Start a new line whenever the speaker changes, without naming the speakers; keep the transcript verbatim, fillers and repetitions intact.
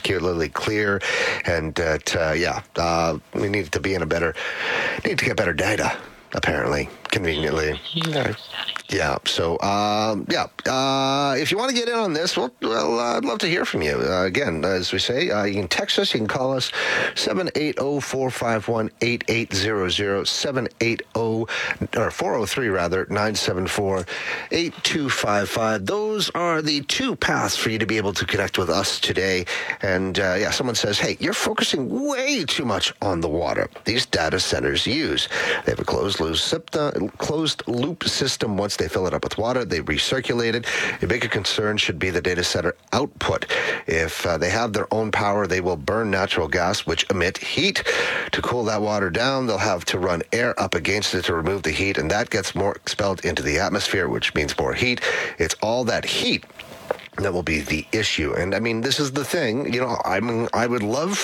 particularly clear. And that, uh, yeah, uh, we need to be in a better, need to get better data, apparently, conveniently.
Yeah.
Yeah, so, um, yeah, uh, if you want to get in on this, well, well uh, I'd love to hear from you. Uh, again, as we say, uh, you can text us, you can call us, seven eight zero, four five one, eight eight zero zero, seven eight zero, or four oh three, rather, nine seven four, eight two five five. Those are the two paths for you to be able to connect with us today. And, uh, yeah, someone says, hey, you're focusing way too much on the water these data centers use. They have a closed loop system, closed loop system. Once they fill it up with water, they recirculate it. A bigger concern should be the data center output. If uh, they have their own power, they will burn natural gas, which emit heat. To cool that water down, they'll have to run air up against it to remove the heat, and that gets more expelled into the atmosphere, which means more heat. It's all that heat that will be the issue. And I mean, this is the thing, you know, I mean, I would love